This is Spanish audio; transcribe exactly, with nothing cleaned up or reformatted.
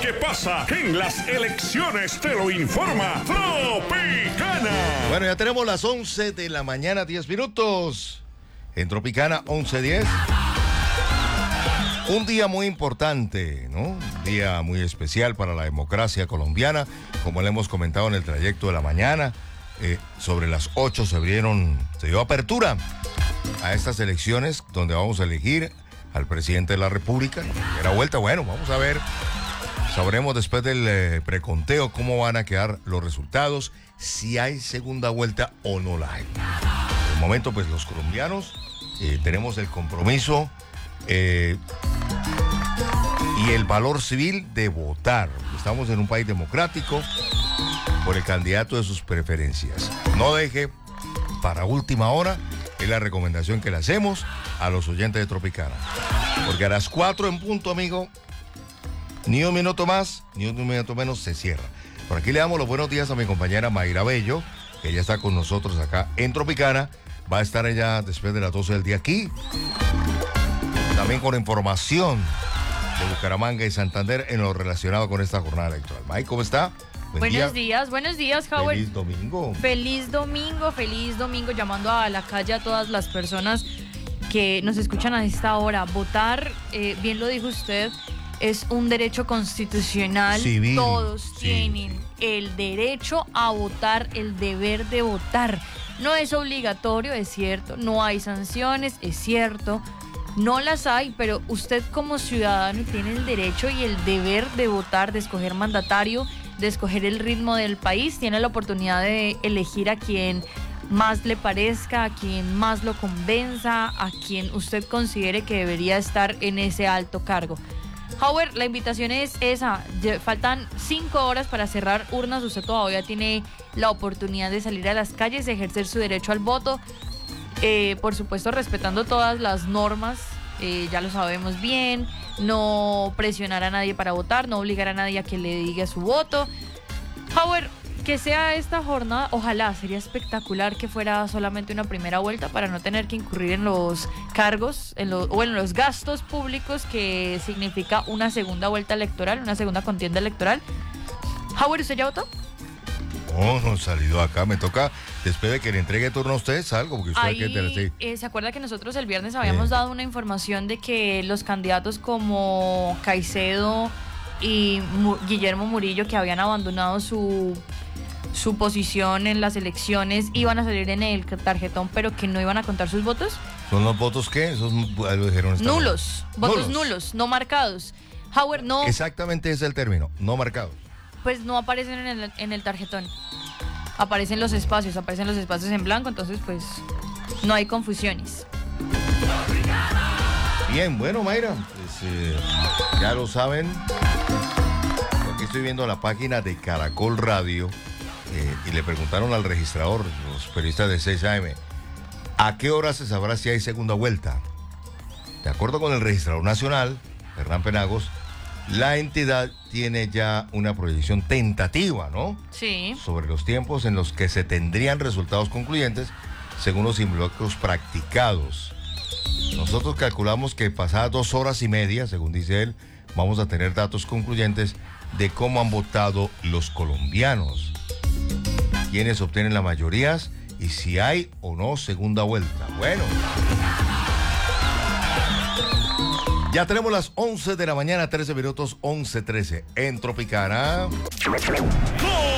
que pasa en las elecciones te lo informa Tropicana. Bueno, ya tenemos las once de la mañana, diez minutos. En Tropicana, once diez. Un día muy importante, ¿no? Un día muy especial para la democracia colombiana. Como le hemos comentado en el trayecto de la mañana, eh, sobre las ocho se abrieron, se dio apertura a estas elecciones donde vamos a elegir al presidente de la República. Era vuelta, bueno, vamos a ver. Sabremos después del eh, preconteo cómo van a quedar los resultados, si hay segunda vuelta o no la hay. En el momento, pues los colombianos eh, tenemos el compromiso eh, y el valor civil de votar. Estamos en un país democrático por el candidato de sus preferencias. No deje para última hora, es la recomendación que le hacemos a los oyentes de Tropicana. Porque a las cuatro en punto, amigo, ni un minuto más, ni un minuto menos se cierra. Por aquí le damos los buenos días a mi compañera Mayra Bello, que ya está con nosotros acá en Tropicana. Va a estar ella después de las doce del día aquí. También con información de Bucaramanga y Santander en lo relacionado con esta jornada electoral. May, ¿cómo está? Buen buenos día. días, buenos días, Howard. Feliz domingo. Feliz domingo, feliz domingo, llamando a la calle a todas las personas que nos escuchan a esta hora. Votar, eh, bien lo dijo usted, es un derecho constitucional. Civil. Todos Sí. tienen el derecho a votar, el deber de votar. No es obligatorio, es cierto, no hay sanciones, es cierto, no las hay, pero usted como ciudadano tiene el derecho y el deber de votar, de escoger mandatario, de escoger el ritmo del país, tiene la oportunidad de elegir a quien más le parezca, a quien más lo convenza, a quien usted considere que debería estar en ese alto cargo. Howard, la invitación es esa, faltan cinco horas para cerrar urnas, usted todavía tiene la oportunidad de salir a las calles, ejercer su derecho al voto, eh, por supuesto respetando todas las normas, eh, ya lo sabemos bien, no presionar a nadie para votar, no obligar a nadie a que le diga su voto. Howard, que sea esta jornada, ojalá, sería espectacular que fuera solamente una primera vuelta para no tener que incurrir en los cargos en lo, o en los gastos públicos que significa una segunda vuelta electoral, una segunda contienda electoral. Howard, ¿usted ya votó? No, no he salido acá, me toca, después de que le entregue turno a usted, salgo, porque usted Ahí, hay que tener... eh, ¿se acuerda que nosotros el viernes habíamos Eh. dado una información de que los candidatos como Caicedo y Mu- Guillermo Murillo, que habían abandonado su... su posición en las elecciones, iban a salir en el tarjetón, pero que no iban a contar sus votos? ¿Son los votos qué? Esos lo dijeron esta Nulos, mañana. votos nulos, no marcados. Howard, no, Exactamente ese es el término, no marcados. pues no aparecen en el, en el tarjetón. Aparecen los espacios, aparecen los espacios en blanco, entonces pues no hay confusiones. Bien, bueno, Mayra, pues eh, ya lo saben. Aquí estoy viendo la página de Caracol Radio. Eh, y le preguntaron al registrador, los periodistas de seis A M, ¿a qué hora se sabrá si hay segunda vuelta? De acuerdo con el registrador nacional, Hernán Penagos, la entidad tiene ya una proyección tentativa, ¿no? Sí. Sobre los tiempos en los que se tendrían resultados concluyentes según los simulacros practicados. Nosotros calculamos que pasadas dos horas y media, según dice él, vamos a tener datos concluyentes de cómo han votado los colombianos, quiénes obtienen las mayorías y si hay o no segunda vuelta. Bueno, ya tenemos las once de la mañana, trece minutos, once trece en Tropicana. ¡Gol!